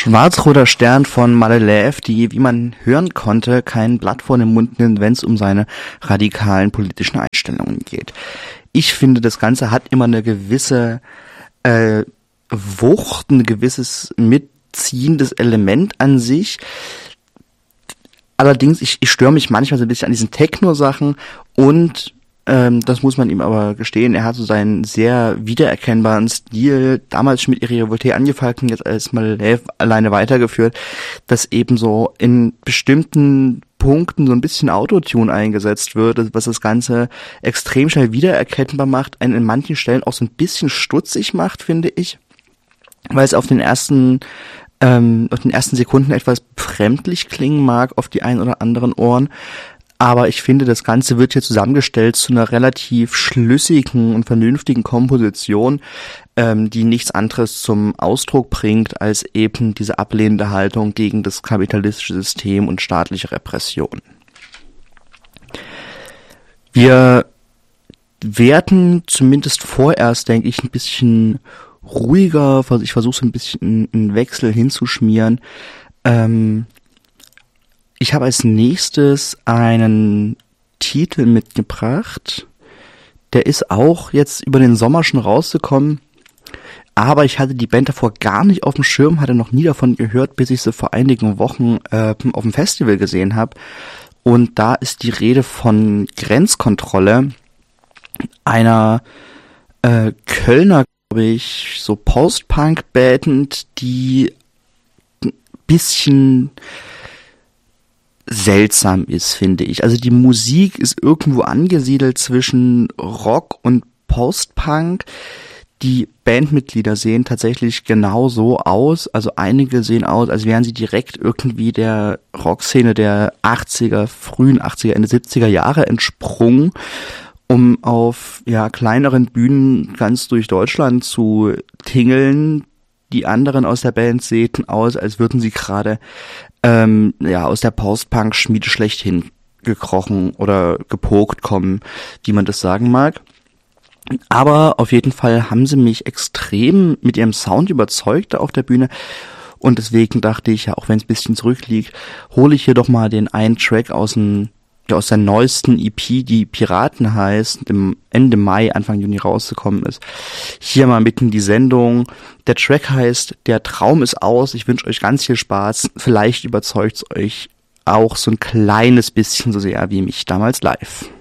Schwarz-roter Stern von Malelev, die, wie man hören konnte, kein Blatt vor den Mund nimmt, wenn es um seine radikalen politischen Einstellungen geht. Ich finde, das Ganze hat immer eine gewisse Wucht, ein gewisses mitziehendes Element an sich. Allerdings, ich störe mich manchmal so ein bisschen an diesen Techno-Sachen und das muss man ihm aber gestehen, er hat so seinen sehr wiedererkennbaren Stil, damals schon mit Iri Revolté angefangen, jetzt als Malelev alleine weitergeführt, dass eben so in bestimmten Punkten so ein bisschen Autotune eingesetzt wird, was das Ganze extrem schnell wiedererkennbar macht, einen in manchen Stellen auch so ein bisschen stutzig macht, finde ich, weil es auf den ersten Sekunden etwas befremdlich klingen mag auf die ein oder anderen Ohren. Aber ich finde, das Ganze wird hier zusammengestellt zu einer relativ schlüssigen und vernünftigen Komposition, die nichts anderes zum Ausdruck bringt, als eben diese ablehnende Haltung gegen das kapitalistische System und staatliche Repression. Wir werden zumindest vorerst, denke ich, ein bisschen ruhiger, ich versuche so ein bisschen einen Wechsel hinzuschmieren. Ich habe als nächstes einen Titel mitgebracht. Der ist auch jetzt über den Sommer schon rausgekommen, aber ich hatte die Band davor gar nicht auf dem Schirm, hatte noch nie davon gehört, bis ich sie vor einigen Wochen auf dem Festival gesehen habe. Und da ist die Rede von Grenzkontrolle, einer Kölner, glaube ich, so Post-Punk-Band, die ein bisschen seltsam ist, finde ich. Also die Musik ist irgendwo angesiedelt zwischen Rock und Post-Punk. Die Bandmitglieder sehen tatsächlich genauso aus. Also einige sehen aus, als wären sie direkt irgendwie der Rockszene der 80er, frühen 80er, Ende 70er Jahre entsprungen, um auf kleineren Bühnen ganz durch Deutschland zu tingeln. Die anderen aus der Band sehen aus, als würden sie gerade aus der Post-Punk-Schmiede schlechthin gekrochen oder gepokt kommen, wie man das sagen mag. Aber auf jeden Fall haben sie mich extrem mit ihrem Sound überzeugt auf der Bühne. Und deswegen dachte ich, ja, auch wenn es ein bisschen zurückliegt, hole ich hier doch mal den einen Track aus der neuesten EP, die Piraten heißt, im Ende Mai, Anfang Juni rausgekommen ist. Hier mal mitten in die Sendung. Der Track heißt Der Traum ist aus. Ich wünsche euch ganz viel Spaß. Vielleicht überzeugt es euch auch so ein kleines bisschen so sehr wie mich damals live.